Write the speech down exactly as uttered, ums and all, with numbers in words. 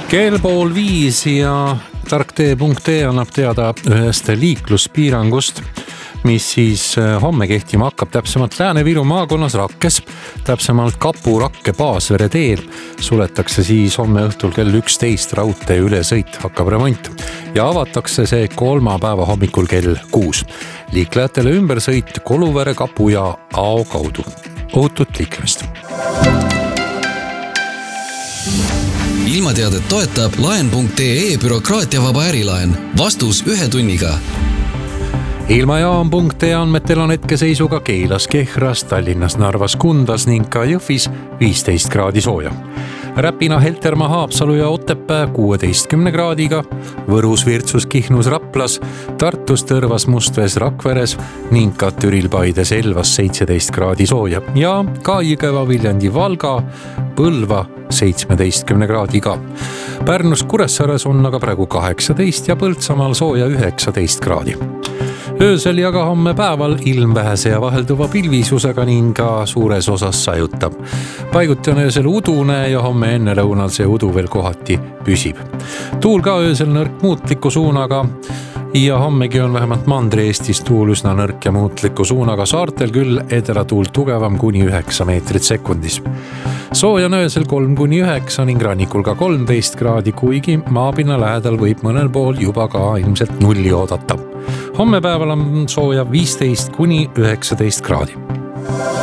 Kell pool viis ja tarktee punkt ee annab teada ühest liikluspiirangust, mis siis homme kehtima hakkab täpsemalt Lääne-Viru maakonnas Rakkes, täpsemalt Kapu-Rakke Paasvere teel. Suletakse siis homme õhtul kell üksteist raudtee ülesõit, hakkab remont ja avatakse see kolmapäeva hommikul kell kuus. Liiklejatele ümbersõit Koluvere, Kapu ja Ao kaudu. Ohutut liiklemist. Ilmateadet toetab laen punkt ee bürokraatiavaba ärilaen. Vastus ühe tunniga. Ilmajaam punkt ee andmetel on hetkeseisuga Keilas, Kehras, Tallinnas, Narvas, Kundas ning ka Jõhvis viisteist kraadi sooja. Räpina, Heltermaa, Haapsalu ja Otepää kuueteistkümne kraadiga, Võrus, Virtsus, Kihnus, Raplas, Tartus, Tõrvas, Mustvees, Rakveres ning ka Türil, Paides, Elvas seitseteist kraadi sooja ja ka Jõgeva, Viljandi, Valga, Põlva seitsmeteistkümne kraadiga. Pärnus, Kuressaares on aga praegu kaheksateist ja Põltsamaal sooja üheksateist kraadi. Öösel ja ka homme päeval ilm vähese ja vahelduva pilvisusega ning ka suures osas sajutab. Paiguti on öösel udune ja homme enne lõunal see udu veel kohati püsib. Tuul ka öösel nõrk muutliku suunaga ja hommegi on vähemalt Mandri-Eestis tuul üsna nõrk ja muutliku suunaga, saartel küll edelatuul tugevam kuni üheksa meetrit sekundis. Sooja on öösel kolm kuni üheksa ning rannikul ka kolmteist kraadi, kuigi maapinna lähedal võib mõnel pool juba ka ilmselt nulli oodata. Homme päeval on sooja viisteist kuni üheksateist kraadi.